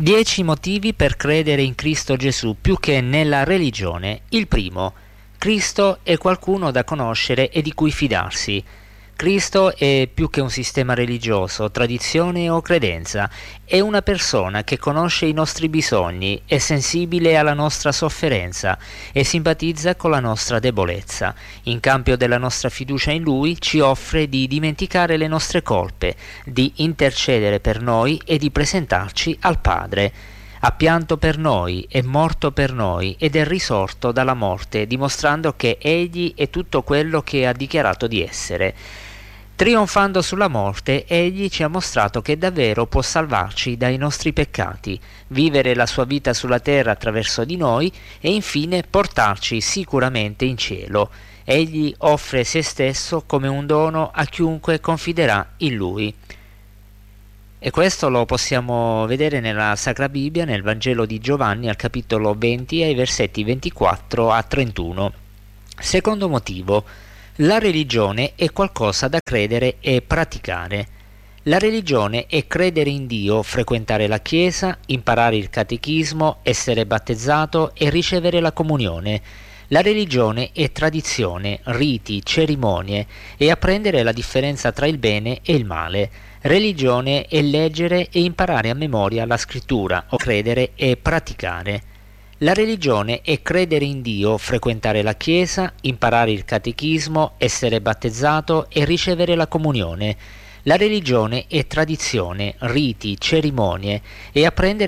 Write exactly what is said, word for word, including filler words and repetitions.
Dieci motivi per credere in Cristo Gesù più che nella religione. Il primo: Cristo è qualcuno da conoscere e di cui fidarsi. Cristo è più che un sistema religioso, tradizione o credenza. È una persona che conosce i nostri bisogni, è sensibile alla nostra sofferenza e simpatizza con la nostra debolezza. In cambio della nostra fiducia in Lui, ci offre di dimenticare le nostre colpe, di intercedere per noi e di presentarci al Padre. Ha pianto per noi, è morto per noi ed è risorto dalla morte, dimostrando che Egli è tutto quello che ha dichiarato di essere. Trionfando sulla morte, Egli ci ha mostrato che davvero può salvarci dai nostri peccati, vivere la sua vita sulla terra attraverso di noi e infine portarci sicuramente in cielo. Egli offre se stesso come un dono a chiunque confiderà in Lui. E questo lo possiamo vedere nella Sacra Bibbia, nel Vangelo di Giovanni, al capitolo venti, ai versetti ventiquattro a trentuno. Secondo motivo: la religione è qualcosa da credere e praticare. La religione è credere in Dio, frequentare la Chiesa, imparare il catechismo, essere battezzato e ricevere la comunione. La religione è tradizione, riti, cerimonie e apprendere la differenza tra il bene e il male. Religione è leggere e imparare a memoria la scrittura, o credere e praticare. La religione è credere in Dio, frequentare la Chiesa, imparare il catechismo, essere battezzato e ricevere la comunione. La religione è tradizione, riti, cerimonie e apprendere